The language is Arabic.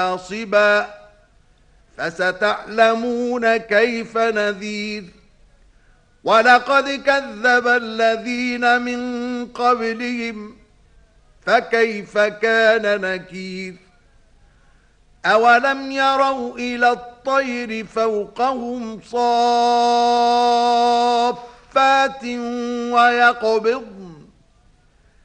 ناصبا فستعلمون كيف نذير ولقد كذب الذين من قبلهم فكيف كان نكير أولم يروا إلى الطير فوقهم صافات ويقبضن